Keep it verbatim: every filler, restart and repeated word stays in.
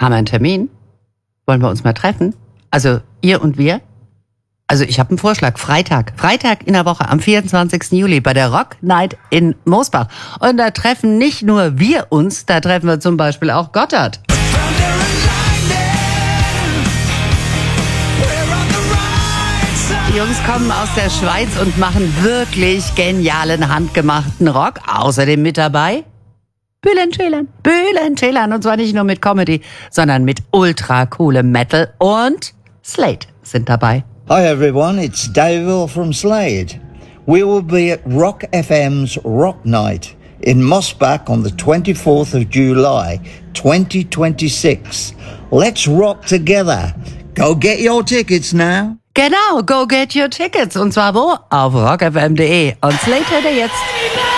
Haben wir einen Termin? Wollen wir uns mal treffen? Also ihr und wir? Also ich habe einen Vorschlag. Freitag. Freitag in der Woche am vierundzwanzigsten Juli bei der Rock Night in Mosbach. Und da treffen nicht nur wir uns, da treffen wir zum Beispiel auch Gotthard. Die Jungs kommen aus der Schweiz und machen wirklich genialen, handgemachten Rock. Außerdem mit dabei Bülent Ceylan. Bülent Ceylan. Und zwar nicht nur mit Comedy, sondern mit ultra coolem Metal. Und Slade sind dabei. Hi everyone, it's Dave from Slade. We will be at Rock F M's Rock Night in Mosbach on the twenty-fourth of July, twenty twenty-six. Let's rock together. Go get your tickets now. Genau, go get your tickets. Und zwar wo? Auf rock f m punkt d e. Und Slade hört ihr jetzt.